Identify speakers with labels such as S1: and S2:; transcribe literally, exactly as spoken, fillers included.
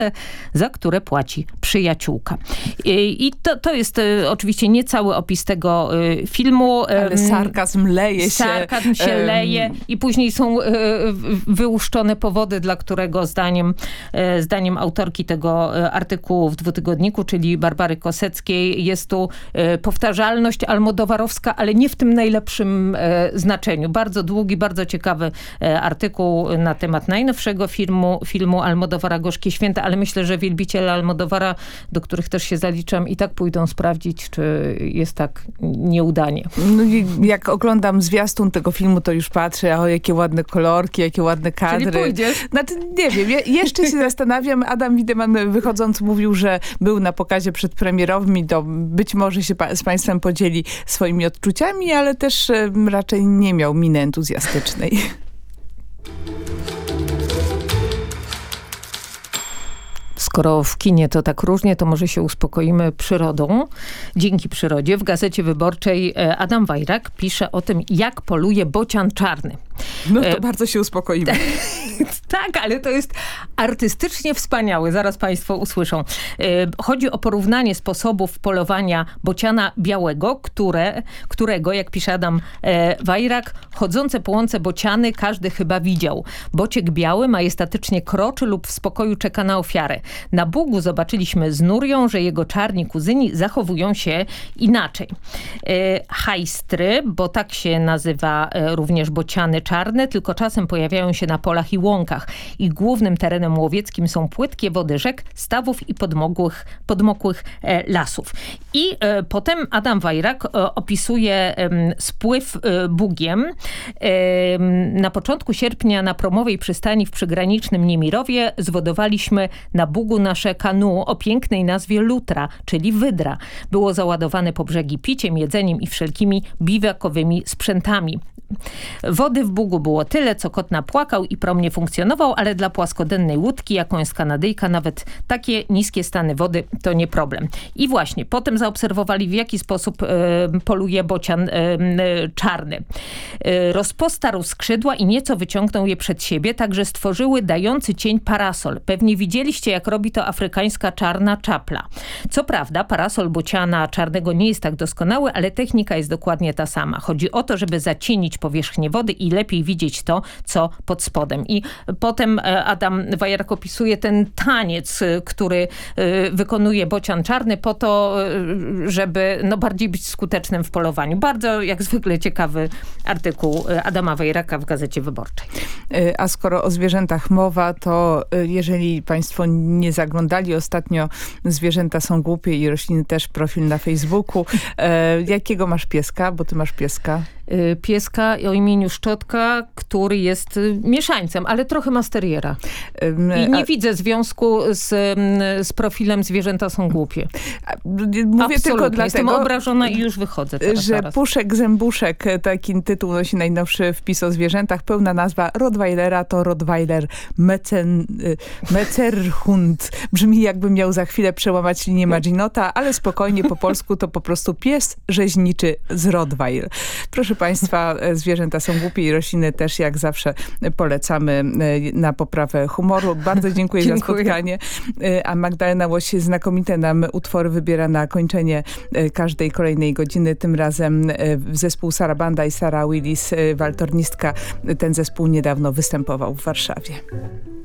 S1: za które płaci przyjaciółka. I, i to, to jest oczywiście nie cały opis tego filmu.
S2: Ale sarkazm leje się.
S1: Sarkazm się um... leje i później są wyłuszczone powody, dla którego zdaniem, zdaniem autorki tego artykułu w dwutygodniku, czyli Barbary Koseckiej, jest tu powtarzalność almodowarowska, ale nie w tym najlepszym znaczeniu. Bardzo długi, bardzo ciekawy artykuł na temat najnowszego filmu, filmu Almodovara Gorzkie Święta, ale myślę, że wielbiciele Almodovara, do których też się zaliczam, i tak pójdą sprawdzić, czy jest tak nieudanie.
S2: No, jak oglądam zwiastun tego filmu, to już patrzę, o jakie ładne kolorki, jakie ładne kadry.
S1: Czyli pójdziesz?
S2: Znaczy, nie wiem, je, jeszcze się zastanawiam. Adam Wiedemann wychodząc mówił, że był na pokazie przedpremierowym i to być może się pa, z państwem podzieli swoimi odczuciami, ale też e, raczej nie miał miny entuzjastycznej.
S1: Skoro w kinie to tak różnie, to może się uspokoimy przyrodą. Dzięki przyrodzie w Gazecie Wyborczej Adam Wajrak pisze o tym, jak poluje bocian czarny.
S2: No to e... bardzo się uspokoimy.
S1: Tak, ale to jest artystycznie wspaniałe. Zaraz państwo usłyszą. Chodzi o porównanie sposobów polowania bociana białego, które, którego, jak pisze Adam Wajrak, chodzące po łące bociany każdy chyba widział. Bociek biały majestatycznie kroczy lub w spokoju czeka na ofiarę. Na Bugu zobaczyliśmy z Nurią, że jego czarni kuzyni zachowują się inaczej. Hajstry, bo tak się nazywa również bociany czarne, tylko czasem pojawiają się na polach i łąkach. Ich głównym terenem łowieckim są płytkie wody rzek, stawów i podmokłych, podmokłych e, lasów. I e, potem Adam Wajrak e, opisuje e, spływ e, Bugiem. E, na początku sierpnia na promowej przystani w przygranicznym Niemirowie zwodowaliśmy na Bugu nasze kanu o pięknej nazwie Lutra, czyli Wydra. Było załadowane po brzegi piciem, jedzeniem i wszelkimi biwakowymi sprzętami. Wody w Bugu było tyle, co kot napłakał i prom nie funkcjonował, ale dla płaskodennej łódki, jaką jest kanadyjka, nawet takie niskie stany wody to nie problem. I właśnie, potem zaobserwowali, w jaki sposób e, poluje bocian e, e, czarny. E, rozpostarł skrzydła i nieco wyciągnął je przed siebie, także stworzyły dający cień parasol. Pewnie widzieliście, jak robi to afrykańska czarna czapla. Co prawda, parasol bociana czarnego nie jest tak doskonały, ale technika jest dokładnie ta sama. Chodzi o to, żeby zacienić powierzchnię wody i lepiej widzieć to, co pod spodem. I potem Adam Wajrak opisuje ten taniec, który wykonuje bocian czarny po to, żeby no, bardziej być skutecznym w polowaniu. Bardzo, jak zwykle, ciekawy artykuł Adama Wajraka w Gazecie Wyborczej.
S2: A skoro o zwierzętach mowa, to jeżeli państwo nie zaglądali ostatnio, Zwierzęta są głupie i rośliny też, profil na Facebooku. E, jakiego masz pieska? Bo ty masz pieska.
S1: Pieska o imieniu Szczotka, który jest mieszańcem, ale trochę ma sterriera. I nie A... widzę związku z, z profilem Zwierzęta są głupie.
S2: Mówię
S1: Absolutnie.
S2: tylko dlatego,
S1: jestem obrażona i już wychodzę teraz,
S2: że
S1: teraz.
S2: Puszek Zębuszek, taki tytuł nosi najnowszy wpis o zwierzętach. Pełna nazwa Rottweilera to Rottweiler Mecen, Metzerhund. Brzmi, jakby miał za chwilę przełamać linię Maginota, ale spokojnie, po polsku to po prostu pies rzeźniczy z Rottweil. Proszę państwa, Zwierzęta są głupie i rośliny też, jak zawsze, polecamy na poprawę humoru. Bardzo dziękuję, dziękuję. za spotkanie. A Magdalena Łoś znakomite nam utwory wybiera na kończenie każdej kolejnej godziny. Tym razem zespół Sarabanda i Sarah Willis, waltornistka. Ten zespół niedawno występował w Warszawie.